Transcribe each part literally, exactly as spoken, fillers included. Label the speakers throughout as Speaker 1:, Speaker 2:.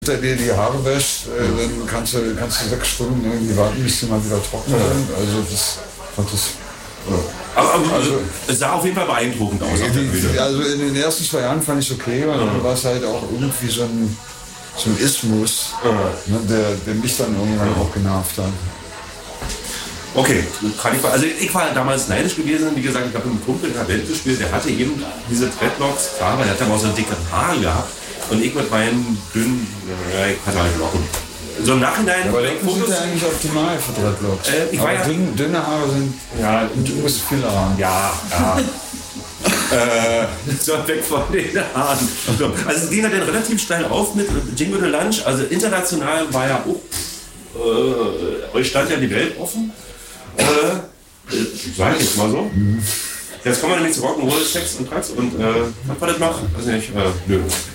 Speaker 1: Wenn du dir die Haare wäscht, äh, dann kannst du, kannst du sechs Stunden irgendwie warten, bis die mal wieder trocken sind. Also das, das
Speaker 2: ja. Aber, aber also, es sah auf jeden Fall beeindruckend aus.
Speaker 1: Die, also in den ersten zwei Jahren fand ich es okay, und dann war es halt auch irgendwie so ein, so ein Ismus, ja. ne, der, der mich dann irgendwann ja. auch genervt hat.
Speaker 2: Okay, kann ich, also ich war damals neidisch gewesen, wie gesagt, ich habe mit einem Kumpel in der Welt gespielt, der hatte eben diese Dreadlocks, klar, weil der hat aber auch so dicke Haare gehabt. Und ich mit meinen dünnen, äh, ich hatte halt Locken. So im Nachhinein...
Speaker 1: Aber Locken sind ja eigentlich optimal für Dreadlocks.
Speaker 2: Äh, ich
Speaker 1: aber
Speaker 2: ja,
Speaker 1: dünn, dünne Haare sind...
Speaker 2: Ja,
Speaker 1: du musst viel haben.
Speaker 2: Ja, ja. äh, so weg von den Haaren. So, also es ging halt dann relativ steil auf mit Jingo the Lunch. Also international war ja auch... Äh, euch stand ja die Welt offen. Äh, sag ich jetzt mal so. Mhm. Jetzt kommen wir nämlich zu Rock'n'Roll, Sex und Drugs und äh, was war das noch? Weiß nicht, äh, nö.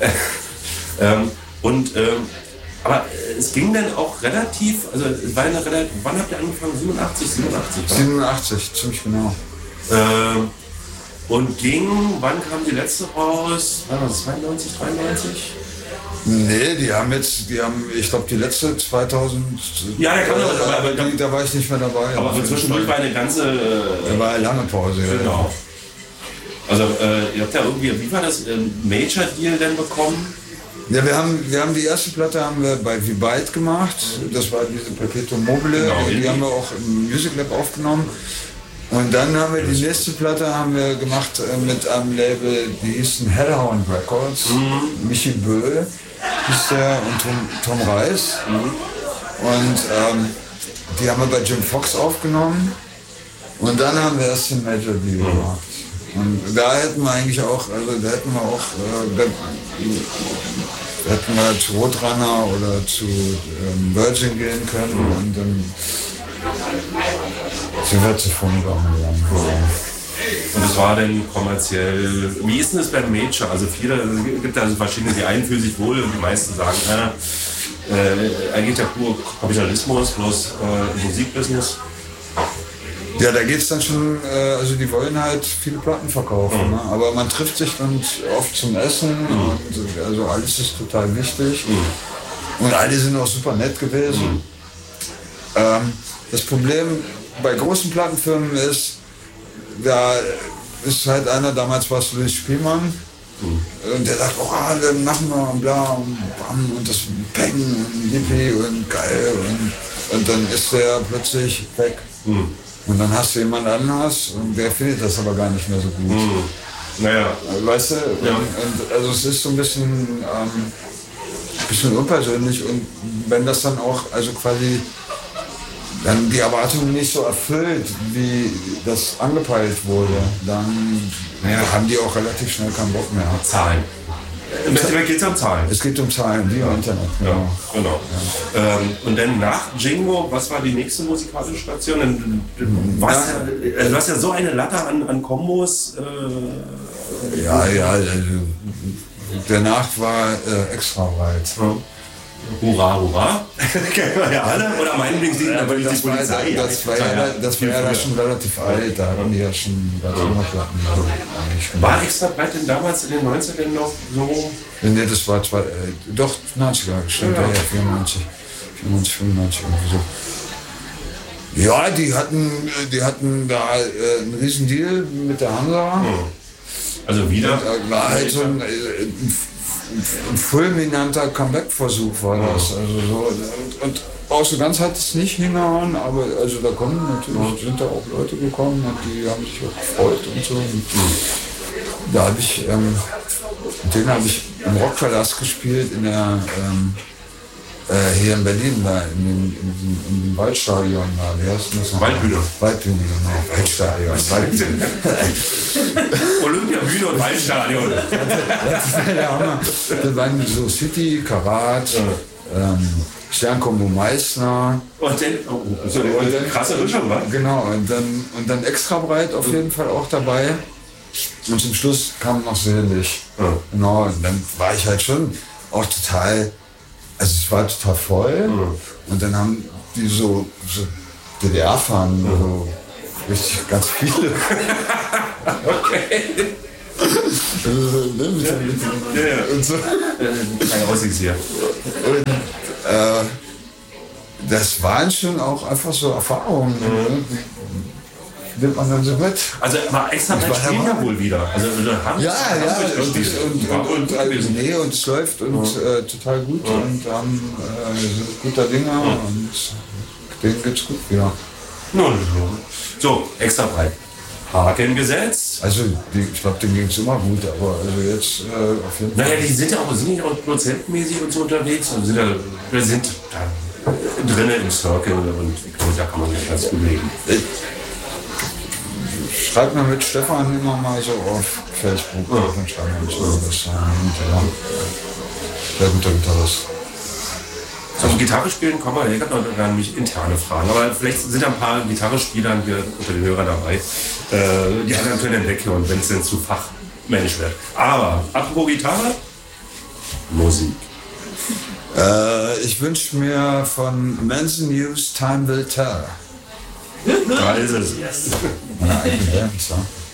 Speaker 2: ähm, und, ähm, aber es ging dann auch relativ, also es war eine relativ, wann habt ihr angefangen? siebenundachtzig, siebenundachtzig?
Speaker 1: siebenundachtzig, ziemlich genau.
Speaker 2: Ähm, und ging, wann kam die letzte raus? War das zweiundneunzig, dreiundneunzig?
Speaker 1: Nee, die haben jetzt, die haben, ich glaube, die letzte zweitausend.
Speaker 2: Ja, der kam aber,
Speaker 1: aber,
Speaker 2: aber,
Speaker 1: aber die, da war ich nicht mehr dabei.
Speaker 2: Aber zwischendurch war eine ganze. Äh,
Speaker 1: da war eine lange Pause.
Speaker 2: Genau. Ja. Also, äh, ihr habt ja irgendwie, wie war das, äh, Major-Deal denn bekommen?
Speaker 1: Ja, wir haben, wir haben die erste Platte haben wir bei V-Byte gemacht. Das war diese Perpetuum mobile. Genau, die haben wir auch im Music Lab aufgenommen. Und dann haben wir die nächste Platte haben wir gemacht äh, mit einem Label, die hießen Hellhound Records. Mhm. Michi Böhl hieß der und Tom, Tom Reis. Mhm. Und ähm, die haben wir bei Jim Fox aufgenommen. Und dann haben wir erst den Major Deal mhm. gemacht. Und da hätten wir eigentlich auch, also da hätten wir auch, äh, da, da hätten wir zu Roadrunner oder zu ähm, Virgin gehen können. Mhm. Und dann sie wird zu Phonogramm gegangen.
Speaker 2: Und es war dann kommerziell, wie ist denn das beim Major? Also viele, es gibt also verschiedene, die einen fühlen sich wohl und die meisten sagen, äh, äh, eigentlich der pure Kapitalismus plus äh, Musikbusiness.
Speaker 1: Ja, da geht es dann schon, äh, also die wollen halt viele Platten verkaufen, mhm. ne? Aber man trifft sich dann oft zum Essen mhm. und also alles ist total wichtig mhm. und alle sind auch super nett gewesen. Mhm. Ähm, das Problem bei großen Plattenfirmen ist, da ist halt einer, damals war es Louis Spielmann, mhm. und der sagt, oh, dann machen wir und bla und bam und das Peng und Yippie und geil und, und dann ist der plötzlich weg. Mhm. Und dann hast du jemand anders und der findet das aber gar nicht mehr so gut. Mhm.
Speaker 2: Naja.
Speaker 1: Weißt du?
Speaker 2: Ja.
Speaker 1: Und, und, also es ist so ein bisschen, ähm, bisschen unpersönlich und wenn das dann auch, also quasi dann die Erwartungen nicht so erfüllt, wie das angepeilt wurde, dann naja, haben die auch relativ schnell keinen Bock mehr.
Speaker 2: Zahlen. Im Endeffekt geht es um Zahlen.
Speaker 1: Es geht um Zahlen, wie im Internet.
Speaker 2: Ja, ja genau. Ja. Ähm, und dann nach Jingo, was war die nächste musikalische Station? Dann, was, ja, du hast ja so eine Latte an, an Kombos. Äh,
Speaker 1: ja, ja. Also, danach war äh, extra weit.
Speaker 2: Ja. Hurra, hurra. Kennen wir ja alle. Oder mein Lieblingslied,
Speaker 1: ja,
Speaker 2: aber die
Speaker 1: das, war,
Speaker 2: Polizei.
Speaker 1: Das war ja, das war ja da schon relativ alt. Da hatten die ja schon Platten.
Speaker 2: War extra breit denn damals in den neunzigern noch so?
Speaker 1: Nee, das war zwei, äh, doch neunziger, stimmt, ja, ja, vierundneunzig, vierundneunzig, fünfundneunzig irgendwie so. Ja, die hatten, die hatten da äh, einen riesen Deal mit der Hansa.
Speaker 2: Also wieder?
Speaker 1: Und, äh, war halt so ein, äh, ein fulminanter Comeback-Versuch war das. Also so, und, und auch so ganz hat es nicht hingehauen, aber also da kommen natürlich, sind da auch Leute gekommen und die haben sich auch gefreut und so. Und da habe ich, ähm, den habe ich im Rockpalast gespielt, in der, ähm, äh, hier in Berlin, da in dem, in dem, in dem Waldstadion. Da. Wie heißt das noch?
Speaker 2: Waldbühne.
Speaker 1: Waldbühne, genau. Waldstadion. Waldbühne.
Speaker 2: Olympiabühne und Waldstadion.
Speaker 1: Das war der Hammer. Das waren so City, Karat, ja. ähm, Sternkombo Meißner.
Speaker 2: Und dann, oh, so und dann krasse Mischung, was?
Speaker 1: Genau, und dann, und dann extra breit auf jeden Fall auch dabei. Und zum Schluss kam noch Selig. Ja. Genau, und dann war ich halt schon auch total, also es war total voll. Ja. Und dann haben die so, so D D R-Fahnen, ja. so richtig ganz viele.
Speaker 2: Okay. Ja, ja. Und so. Keine Aussicht hier.
Speaker 1: Und äh, das waren schon auch einfach so Erfahrungen. Mhm. Nimmt man dann so mit.
Speaker 2: Also aber extra bei Spielen ja wohl wieder. Also haben
Speaker 1: ja, ja, und, und, und, und, und,
Speaker 2: gewesen.
Speaker 1: nee, und es läuft und ja. äh, total gut ja. und ähm, äh, sind guter Dinger ja. und denen geht's gut wieder.
Speaker 2: Ja. So, extra breit. Haken gesetzt.
Speaker 1: Also die, ich glaube, denen ging es immer gut, aber also jetzt äh, auf jeden Fall.
Speaker 2: Naja, die sind ja auch, sind nicht auch prozentmäßig und so unterwegs. Also sind ja, wir sind da drinnen im Circle und ich glaube, da kann man sich ganz gut leben.
Speaker 1: Schreibt mir mit Stefan immer mal so auf Facebook ja. und schreibt mir so das ja. Sehr guter Gitarrist.
Speaker 2: Zum Gitarre spielen kommen wir, ich habe noch gar nicht interne Fragen, aber vielleicht sind da ein paar Gitarrespieler hier unter den Hörern dabei. Äh, die anderen können dann weghören, wenn es denn zu fachmännisch wird. Aber apropos Gitarre, Musik.
Speaker 1: Äh, ich wünsche mir von Manson News Time Will Tell.
Speaker 2: Da ist es. Yes.
Speaker 1: Meine eigene Band, ja.